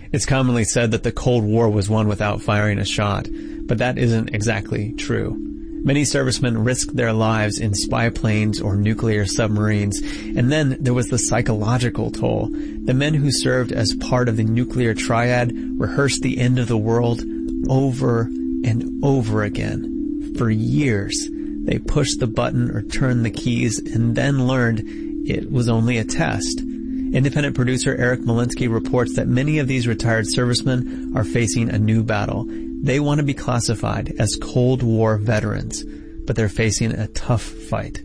It's commonly said that the Cold War was won without firing a shot, but that isn't exactly true. Many servicemen risked their lives in spy planes or nuclear submarines, and then there was the psychological toll. The men who served as part of the nuclear triad rehearsed the end of the world over and over again. For years, they pushed the button or turned the keys and then learned it was only a test. Independent producer Eric Molinsky reports that many of these retired servicemen are facing a new battle. They want to be classified as Cold War veterans, but they're facing a tough fight.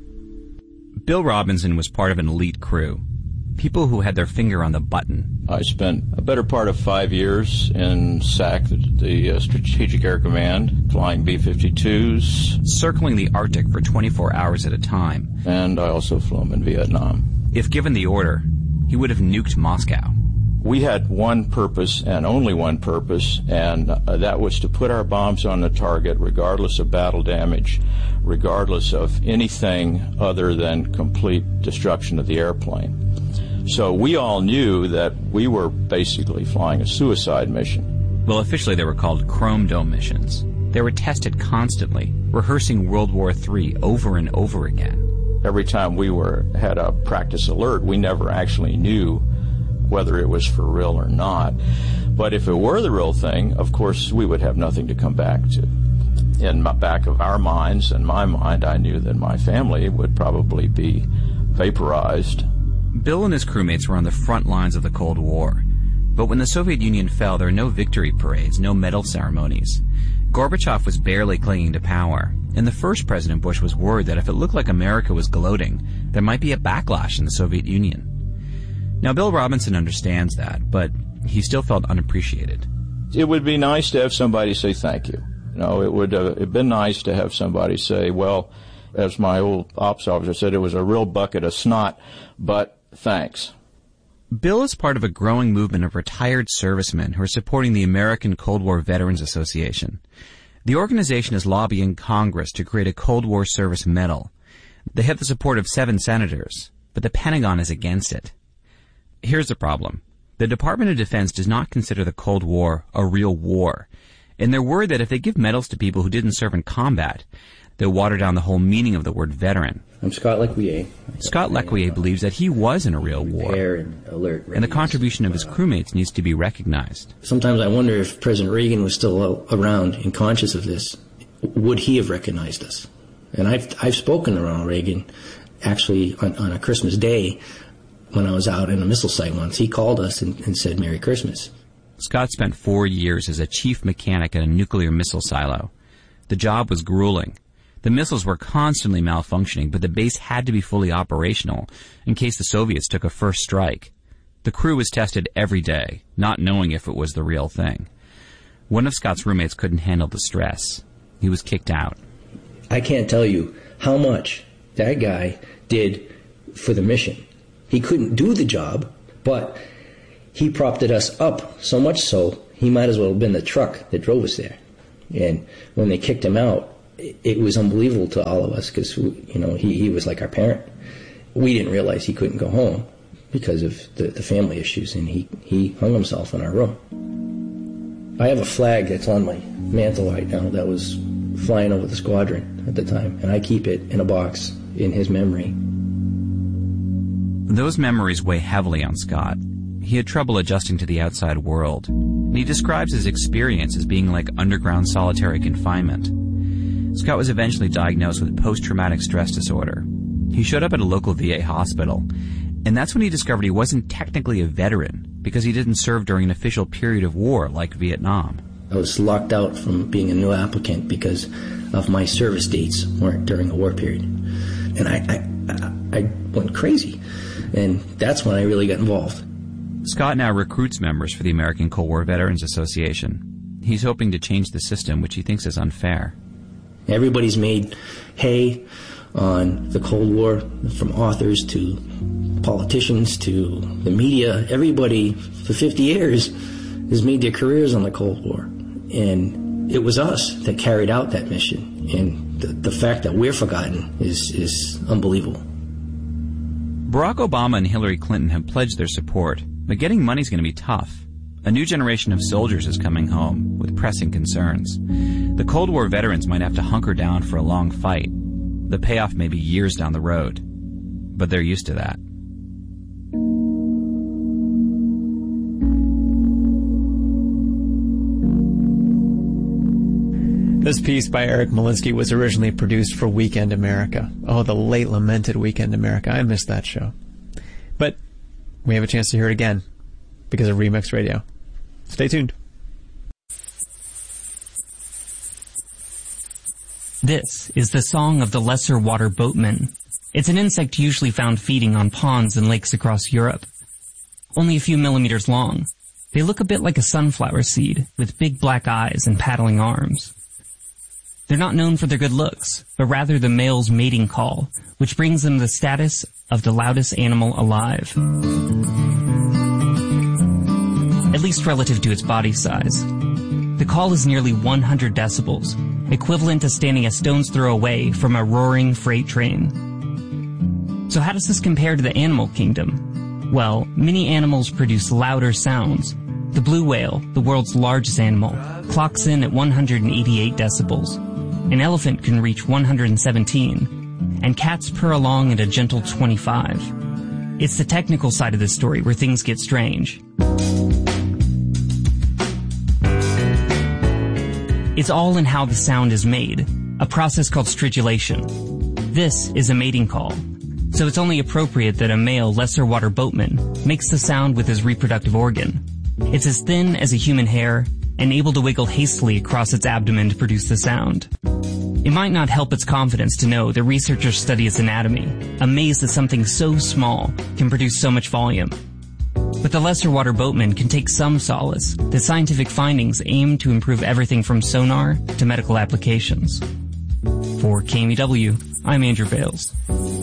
Bill Robinson was part of an elite crew, people who had their finger on the button. I spent a better part of 5 years in SAC, the Strategic Air Command, flying B-52s. Circling the Arctic for 24 hours at a time. And I also flew them in Vietnam. If given the order, he would have nuked Moscow. We had one purpose and only one purpose, and that was to put our bombs on the target regardless of battle damage, regardless of anything other than complete destruction of the airplane. So we all knew that we were basically flying a suicide mission. Well, officially they were called Chrome Dome missions. They were tested constantly, rehearsing World War III over and over again. Every time we had a practice alert, we never actually knew whether it was for real or not. But if it were the real thing, of course, we would have nothing to come back to. In the back of our minds and my mind, I knew that my family would probably be vaporized. Bill and his crewmates were on the front lines of the Cold War. But when the Soviet Union fell, there were no victory parades, no medal ceremonies. Gorbachev was barely clinging to power, and the first President Bush was worried that if it looked like America was gloating, there might be a backlash in the Soviet Union. Now, Bill Robinson understands that, but he still felt unappreciated. It would be nice to have somebody say thank you. It would have been nice to have somebody say, well, as my old ops officer said, it was a real bucket of snot, but thanks. Bill is part of a growing movement of retired servicemen who are supporting the American Cold War Veterans Association. The organization is lobbying Congress to create a Cold War Service Medal. They have the support of 7 senators, but the Pentagon is against it. Here's the problem. The Department of Defense does not consider the Cold War a real war, and they're worried that if they give medals to people who didn't serve in combat, they'll water down the whole meaning of the word veteran. I'm Scott Lequier. Scott Lequier believes that he was in a real war, and the contribution of his crewmates needs to be recognized. Sometimes I wonder if President Reagan was still around and conscious of this, would he have recognized us? And I've spoken to Ronald Reagan, actually, on a Christmas Day, when I was out in a missile site once. He called us and said, Merry Christmas. Scott spent 4 years as a chief mechanic at a nuclear missile silo. The job was grueling. The missiles were constantly malfunctioning, but the base had to be fully operational in case the Soviets took a first strike. The crew was tested every day, not knowing if it was the real thing. One of Scott's roommates couldn't handle the stress. He was kicked out. I can't tell you how much that guy did for the mission. He couldn't do the job, but he propped us up so much so he might as well have been the truck that drove us there. And when they kicked him out, it was unbelievable to all of us because, he was like our parent. We didn't realize he couldn't go home because of the family issues, and he hung himself in our room. I have a flag that's on my mantle right now that was flying over the squadron at the time, and I keep it in a box in his memory. Those memories weigh heavily on Scott. He had trouble adjusting to the outside world, and he describes his experience as being like underground solitary confinement. Scott was eventually diagnosed with post-traumatic stress disorder. He showed up at a local VA hospital, and that's when he discovered he wasn't technically a veteran because he didn't serve during an official period of war like Vietnam. I was locked out from being a new applicant because of my service dates weren't during a war period. And I went crazy, and that's when I really got involved. Scott now recruits members for the American Cold War Veterans Association. He's hoping to change the system, which he thinks is unfair. Everybody's made hay on the Cold War, from authors to politicians to the media. Everybody for 50 years has made their careers on the Cold War. And it was us that carried out that mission. And the fact that we're forgotten is unbelievable. Barack Obama and Hillary Clinton have pledged their support, but getting money is going to be tough. A new generation of soldiers is coming home with pressing concerns. The Cold War veterans might have to hunker down for a long fight. The payoff may be years down the road, but they're used to that. This piece by Eric Molinsky was originally produced for Weekend America. Oh, the late lamented Weekend America. I missed that show. But we have a chance to hear it again because of Remix Radio. Stay tuned. This is the song of the lesser water boatman. It's an insect usually found feeding on ponds and lakes across Europe. Only a few millimeters long. They look a bit like a sunflower seed with big black eyes and paddling arms. They're not known for their good looks, but rather the male's mating call, which brings them the status of the loudest animal alive. At least relative to its body size. The call is nearly 100 decibels, equivalent to standing a stone's throw away from a roaring freight train. So how does this compare to the animal kingdom? Well, many animals produce louder sounds. The blue whale, the world's largest animal, clocks in at 188 decibels. An elephant can reach 117, and cats purr along at a gentle 25. It's the technical side of this story where things get strange. It's all in how the sound is made, a process called stridulation. This is a mating call, so it's only appropriate that a male lesser water boatman makes the sound with his reproductive organ. It's as thin as a human hair and able to wiggle hastily across its abdomen to produce the sound. It might not help its confidence to know that researchers study its anatomy, amazed that something so small can produce so much volume. But the lesser water boatman can take some solace that scientific findings aim to improve everything from sonar to medical applications. For KMEW, I'm Andrew Bales.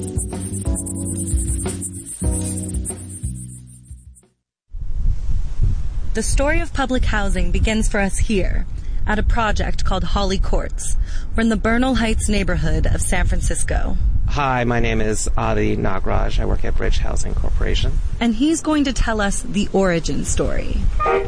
The story of public housing begins for us here, at a project called Holly Courts. We're in the Bernal Heights neighborhood of San Francisco. Hi, my name is Adi Nagraj. I work at Bridge Housing Corporation. And he's going to tell us the origin story.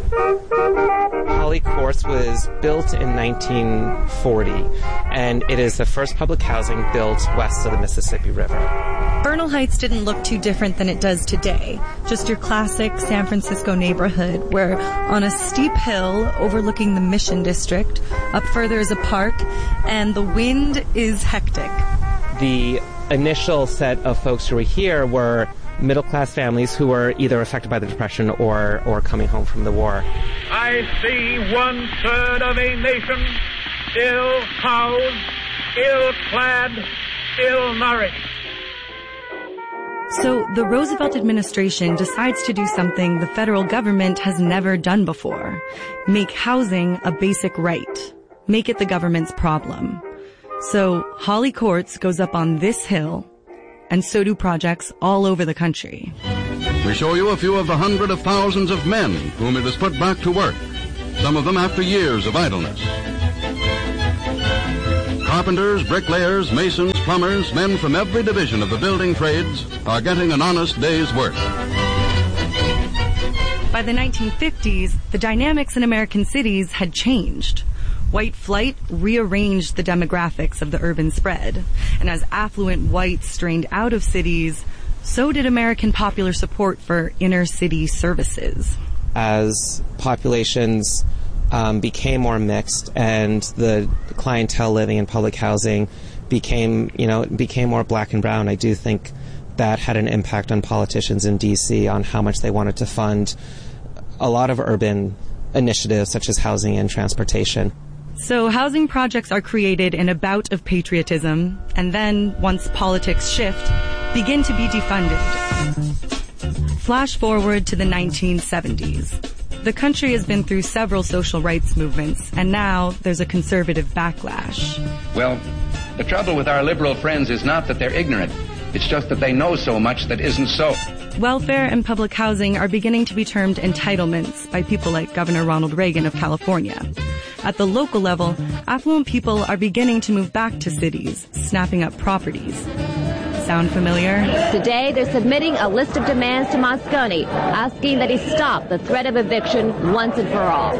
Holly Courts was built in 1940, and it is the first public housing built west of the Mississippi River. Bernal Heights didn't look too different than it does today. Just your classic San Francisco neighborhood where on a steep hill overlooking the Mission District, up further is a park, and the wind is hectic. The initial set of folks who were here were middle-class families who were either affected by the Depression or coming home from the war. I see 1/3 of a nation ill-housed, ill-clad, ill-nourished. So the Roosevelt administration decides to do something the federal government has never done before. Make housing a basic right. Make it the government's problem. So Holly Courts goes up on this hill, and so do projects all over the country. We show you a few of the hundreds of thousands of men whom it has put back to work, some of them after years of idleness. Carpenters, bricklayers, masons, plumbers, men from every division of the building trades are getting an honest day's work. By the 1950s, the dynamics in American cities had changed. White flight rearranged the demographics of the urban spread. And as affluent whites strained out of cities, so did American popular support for inner city services. As populations became more mixed and the clientele living in public housing became more black and brown, I do think that had an impact on politicians in D.C. on how much they wanted to fund a lot of urban initiatives such as housing and transportation. So housing projects are created in a bout of patriotism, and then, once politics shift, begin to be defunded. Flash forward to the 1970s. The country has been through several social rights movements, and now there's a conservative backlash. Well, the trouble with our liberal friends is not that they're ignorant. It's just that they know so much that isn't so. Welfare and public housing are beginning to be termed entitlements by people like Governor Ronald Reagan of California. At the local level, affluent people are beginning to move back to cities, snapping up properties. sound familiar? Today, they're submitting a list of demands to Moscone, asking that he stop the threat of eviction once and for all.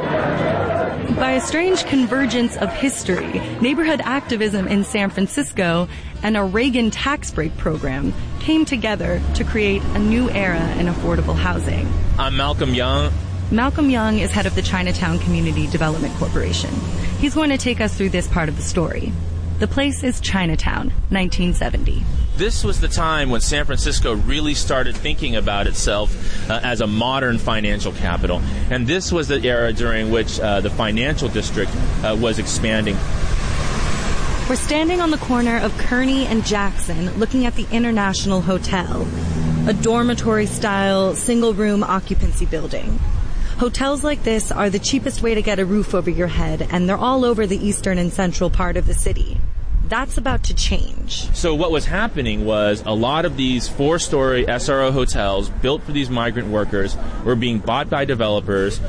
By a strange convergence of history, neighborhood activism in San Francisco and a Reagan tax break program came together to create a new era in affordable housing. I'm Malcolm Young. Malcolm Young is head of the Chinatown Community Development Corporation. He's going to take us through this part of the story. The place is Chinatown, 1970. This was the time when San Francisco really started thinking about itself as a modern financial capital. And this was the era during which the financial district was expanding. We're standing on the corner of Kearny and Jackson looking at the International Hotel, a dormitory-style, single-room occupancy building. Hotels like this are the cheapest way to get a roof over your head, and they're all over the eastern and central part of the city. That's about to change. So what was happening was a lot of these 4-story SRO hotels built for these migrant workers were being bought by developers,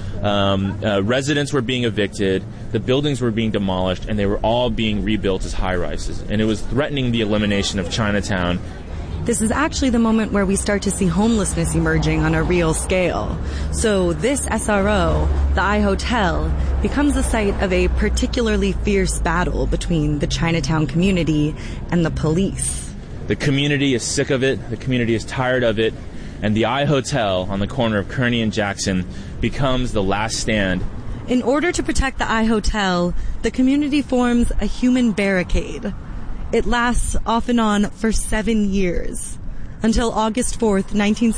residents were being evicted, the buildings were being demolished, and they were all being rebuilt as high-rises. And it was threatening the elimination of Chinatown. This is actually the moment where we start to see homelessness emerging on a real scale. So this SRO, the iHotel, becomes the site of a particularly fierce battle between the Chinatown community and the police. The community is sick of it, the community is tired of it, and the iHotel on the corner of Kearny and Jackson becomes the last stand. In order to protect the iHotel, the community forms a human barricade. It lasts off and on for 7 years, until August 4th,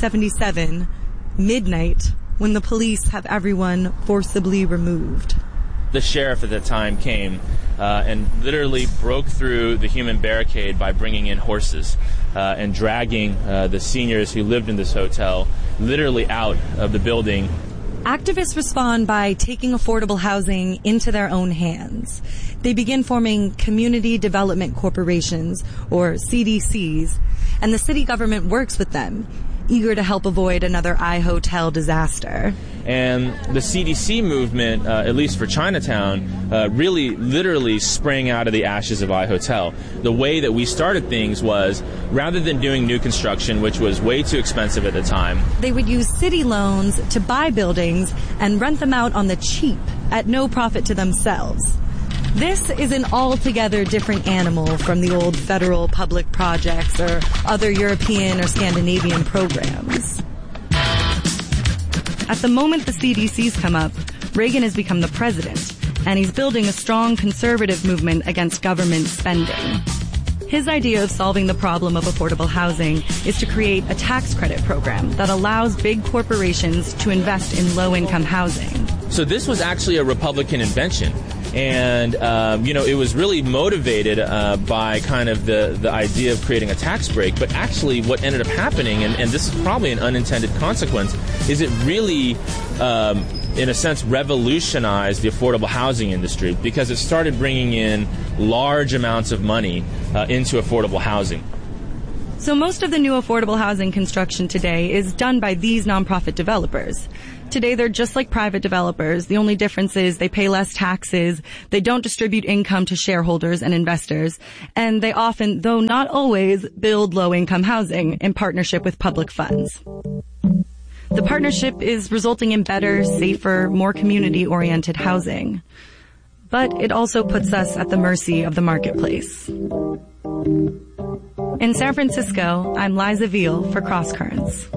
1977, midnight, when the police have everyone forcibly removed. The sheriff at that time came and literally broke through the human barricade by bringing in horses and dragging the seniors who lived in this hotel literally out of the building. Activists respond by taking affordable housing into their own hands. They begin forming community development corporations, or CDCs, and the city government works with them, eager to help avoid another iHotel disaster. And the CDC movement, at least for Chinatown, really literally sprang out of the ashes of iHotel. The way that we started things was, rather than doing new construction, which was way too expensive at the time, they would use city loans to buy buildings and rent them out on the cheap at no profit to themselves. This is an altogether different animal from the old federal public projects or other European or Scandinavian programs. At the moment the CDCs come up, Reagan has become the president, and he's building a strong conservative movement against government spending. His idea of solving the problem of affordable housing is to create a tax credit program that allows big corporations to invest in low-income housing. So this was actually a Republican invention. And, it was really motivated by kind of the idea of creating a tax break. But actually what ended up happening, and this is probably an unintended consequence, is it really, in a sense, revolutionized the affordable housing industry because it started bringing in large amounts of money into affordable housing. So most of the new affordable housing construction today is done by these nonprofit developers. Today, they're just like private developers. The only difference is they pay less taxes, they don't distribute income to shareholders and investors, and they often, though not always, build low-income housing in partnership with public funds. The partnership is resulting in better, safer, more community-oriented housing. But it also puts us at the mercy of the marketplace. In San Francisco, I'm Liza Veal for Cross Currents.